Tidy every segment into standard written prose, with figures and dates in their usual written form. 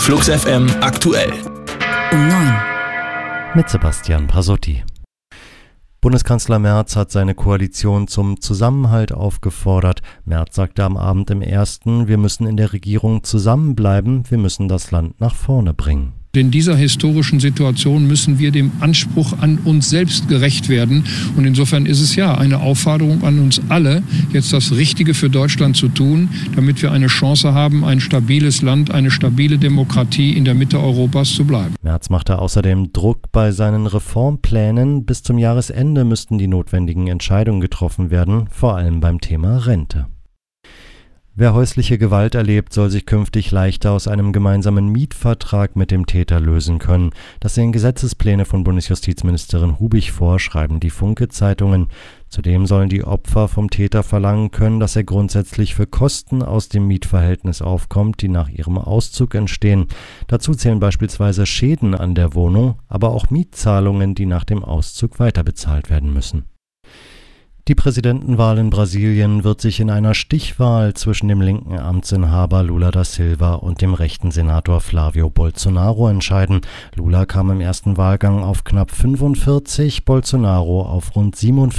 Flux FM aktuell. Um 9. Mit Sebastian Pasotti. Bundeskanzler Merz hat seine Koalition zum Zusammenhalt aufgefordert. Merz sagte am Abend im Ersten, wir müssen in der Regierung zusammenbleiben, wir müssen das Land nach vorne bringen. In dieser historischen Situation müssen wir dem Anspruch an uns selbst gerecht werden. Und insofern ist es ja eine Aufforderung an uns alle, jetzt das Richtige für Deutschland zu tun, damit wir eine Chance haben, ein stabiles Land, eine stabile Demokratie in der Mitte Europas zu bleiben. Merz machte außerdem Druck bei seinen Reformplänen. Bis zum Jahresende müssten die notwendigen Entscheidungen getroffen werden, vor allem beim Thema Rente. Wer häusliche Gewalt erlebt, soll sich künftig leichter aus einem gemeinsamen Mietvertrag mit dem Täter lösen können. Das sehen Gesetzespläne von Bundesjustizministerin Hubich vor, schreiben die Funke-Zeitungen. Zudem sollen die Opfer vom Täter verlangen können, dass er grundsätzlich für Kosten aus dem Mietverhältnis aufkommt, die nach ihrem Auszug entstehen. Dazu zählen beispielsweise Schäden an der Wohnung, aber auch Mietzahlungen, die nach dem Auszug weiterbezahlt werden müssen. Die Präsidentenwahl in Brasilien wird sich in einer Stichwahl zwischen dem linken Amtsinhaber Lula da Silva und dem rechten Senator Flávio Bolsonaro entscheiden. Lula kam im ersten Wahlgang auf knapp 45, Bolsonaro auf rund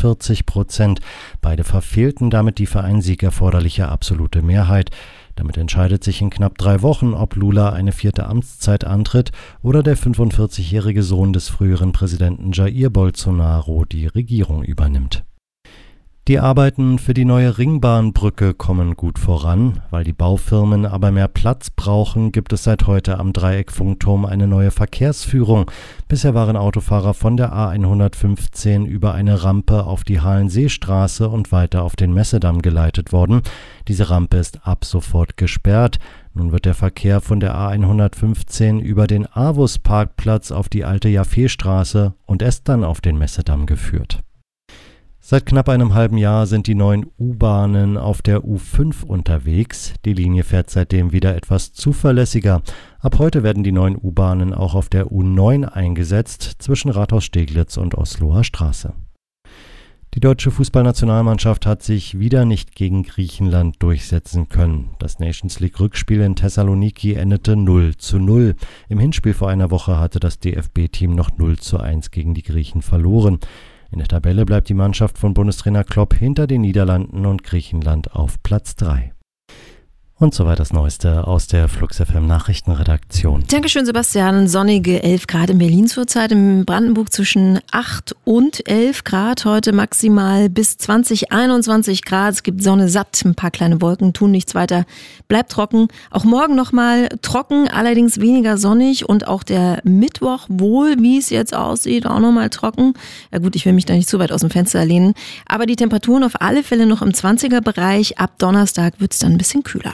47%. Beide verfehlten damit die für einen Sieg erforderliche absolute Mehrheit. Damit entscheidet sich in knapp 3 Wochen, ob Lula eine 4. Amtszeit antritt oder der 45-jährige Sohn des früheren Präsidenten Jair Bolsonaro die Regierung übernimmt. Die Arbeiten für die neue Ringbahnbrücke kommen gut voran. Weil die Baufirmen aber mehr Platz brauchen, gibt es seit heute am Dreieckfunkturm eine neue Verkehrsführung. Bisher waren Autofahrer von der A115 über eine Rampe auf die Halenseestraße und weiter auf den Messedamm geleitet worden. Diese Rampe ist ab sofort gesperrt. Nun wird der Verkehr von der A115 über den Avus-Parkplatz auf die alte Jaffeestraße und erst dann auf den Messedamm geführt. Seit knapp einem halben Jahr sind die neuen U-Bahnen auf der U5 unterwegs. Die Linie fährt seitdem wieder etwas zuverlässiger. Ab heute werden die neuen U-Bahnen auch auf der U9 eingesetzt, zwischen Rathaus-Steglitz und Osloer Straße. Die deutsche Fußballnationalmannschaft hat sich wieder nicht gegen Griechenland durchsetzen können. Das Nations-League-Rückspiel in Thessaloniki endete 0:0. Im Hinspiel vor einer Woche hatte das DFB-Team noch 0:1 gegen die Griechen verloren. In der Tabelle bleibt die Mannschaft von Bundestrainer Klopp hinter den Niederlanden und Griechenland auf Platz 3. Und soweit das Neueste aus der Flux FM Nachrichtenredaktion. Dankeschön, Sebastian. Sonnige 11 Grad in Berlin zurzeit, in Brandenburg zwischen 8 und 11 Grad. Heute maximal bis 20, 21 Grad. Es gibt Sonne satt, ein paar kleine Wolken, tun nichts weiter. Bleibt trocken. Auch morgen nochmal trocken, allerdings weniger sonnig. Und auch der Mittwoch wohl, wie es jetzt aussieht, auch nochmal trocken. Ja gut, ich will mich da nicht zu weit aus dem Fenster lehnen. Aber die Temperaturen auf alle Fälle noch im 20er-Bereich. Ab Donnerstag wird es dann ein bisschen kühler.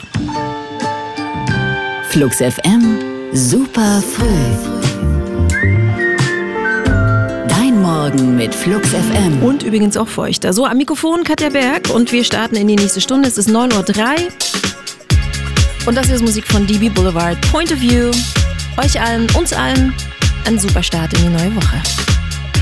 Flux FM, super früh. Dein Morgen mit Flux FM. Und übrigens auch feuchter. So, am Mikrofon Katja Berg und wir starten in die nächste Stunde. Es ist 9:03 Uhr. Und das ist Musik von DB Boulevard. Point of View. Euch allen, uns allen, ein super Start in die neue Woche.